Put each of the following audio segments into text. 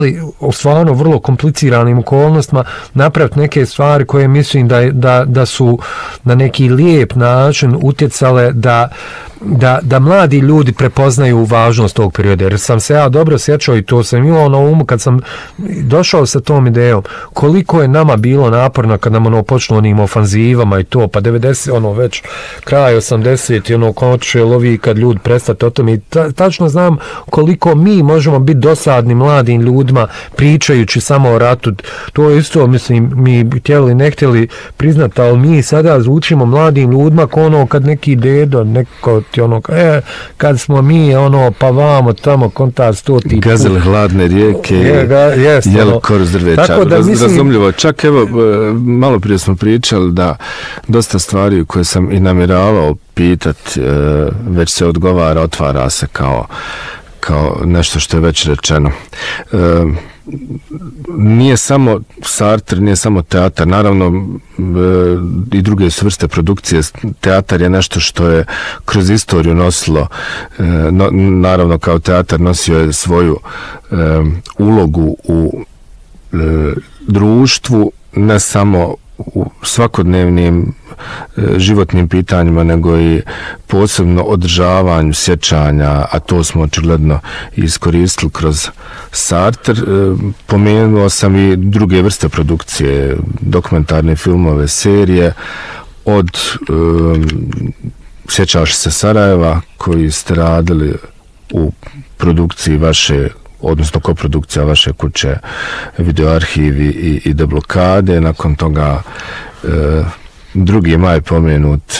u stvarno vrlo kompliciranim okolnostima napraviti neke stvari koje mislim da su na neki lijep način utjecale da mladi ljudi prepoznaju važnost tog perioda, jer sam se ja dobro sjećao i to sam imao na umu kad sam došao sa tom idejom, koliko je nama bilo naporno kad nam počnu onim ofanzivama i to, pa 90, već kraj 80, koče lovi kad ljudi prestati o tom i tačno znam koliko mi možemo biti dosadni mladim ljudima pričajući samo o ratu. To je isto, mislim, mi htjeli ne htjeli priznati, ali mi sada zvučimo mladim ljudima kao kad neki dedo, neko kad smo mi pa vamo tamo konta 100 gazele hladne rijeke, jelo koruz drveća. Razumljivo. Čak evo, malo prije smo pričali da dosta stvari koje sam i namjeravao pitati, već se odgovara, otvara se kao nešto što je već rečeno. Nije samo Sartre, nije samo teatar, naravno i druge su vrste produkcije. Teatar je nešto što je kroz istoriju nosilo, naravno kao teatar nosio je svoju ulogu u društvu, ne samo u svakodnevnim životnim pitanjima, nego i posebno održavanju sjećanja, a to smo očigledno iskoristili kroz Sartre. Pomenuo sam i druge vrste produkcije, dokumentarne filmove, serije, od Sjećaš se Sarajeva, koji ste radili u produkciji vaše, odnosno koprodukcija vaše kuće Videoarhivi i Deblokade. Nakon toga 2. maj pomenut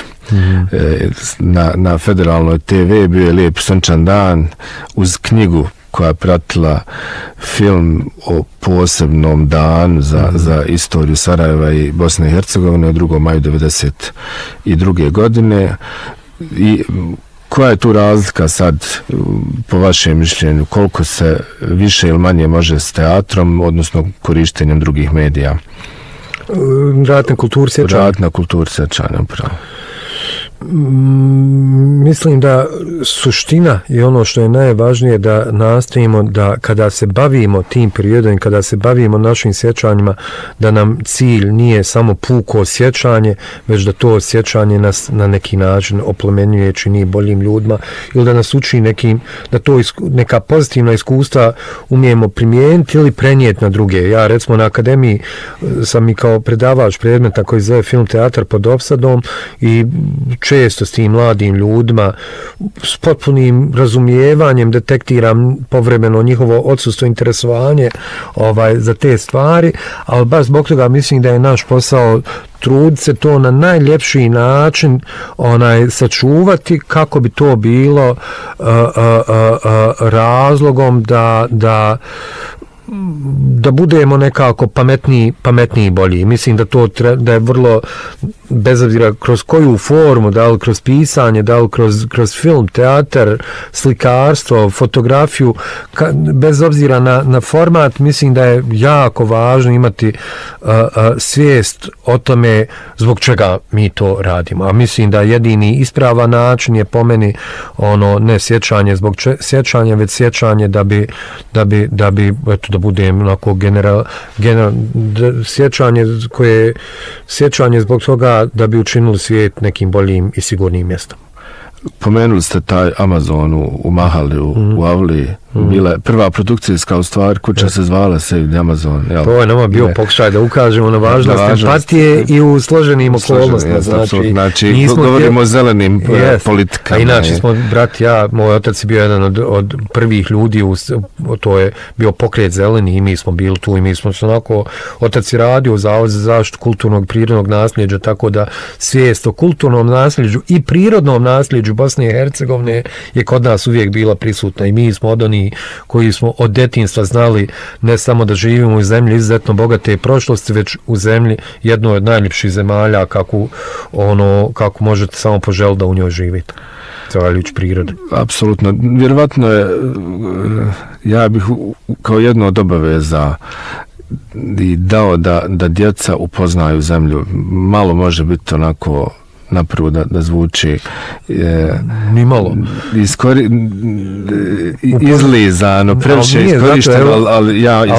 na Federalnoj TV, bio je Lijep sunčan dan uz knjigu koja je pratila film o posebnom danu za istoriju Sarajeva i Bosne i Hercegovine od 2. maju 1992. godine. I koja je tu razlika sad, po vašem mišljenju, koliko se više ili manje može s teatrom, odnosno korištenjem drugih medija? Ratna kultura sjećanja. Ratna kultura sjećanja, upravo. Mislim da suština i ono što je najvažnije da nastavimo da kada se bavimo tim periodom, kada se bavimo našim sjećanjima, da nam cilj nije samo puko sjećanje, već da to sjećanje nas na neki način oplemenjuje, čini boljim ljudima, ili da nas uči da to neka pozitivna iskustva umijemo primijeniti ili prenijeti na druge. Ja recimo na akademiji sam i kao predavač predmeta koji zove film teatar pod opsadom i često s tim mladim ljudima s potpunim razumijevanjem detektiram povremeno njihovo odsustvo interesovanje za te stvari, ali baš zbog toga mislim da je naš posao truditi se to na najljepši način sačuvati kako bi to bilo razlogom da budemo nekako pametniji i bolji. Mislim da je vrlo, bez obzira kroz koju formu, da li kroz pisanje, da li kroz film, teatar, slikarstvo, fotografiju, bez obzira na format, mislim da je jako važno imati svijest o tome zbog čega mi to radimo. A mislim da jedini ispravan način je po meni ne sjećanje zbog sjećanja, već sjećanje da budem onako sjećanje zbog toga da bi učinili svijet nekim boljim i sigurnim mjestom. Pomenuli ste taj Amazon u Mahali, u Avliji. Bila je prva produkcijska u stvari, kuća se zvala Save Amazon. To je nama bio pokušaj da ukažemo na važnost empatije i u složenim okolnostima. Znači govorimo o zelenim politikama. A inače smo, brat, moj otac je bio jedan od prvih ljudi, to je bio pokret zeleni i mi smo bili tu i mi smo se onako, otac je radio u Zavod za zaštitu kulturnog prirodnog nasljeđa, tako da svijest o kulturnom nasljeđu i prirodnom nasljeđu Bosne i Hercegovine je kod nas uvijek bila prisutna i mi smo od onih koji smo od detinjstva znali ne samo da živimo u zemlji izuzetno bogate prošlosti, već u zemlji jednoj od najljepših zemalja kako možete samo poželiti da u njoj živite. Zahvaljujući prirode. Apsolutno. Vjerovatno je, ja bih kao jedno od obaveza i dao da djeca upoznaju zemlju. Malo može biti onako napravo da zvuči nimalo izlizano, previše iskorišteno, ali ja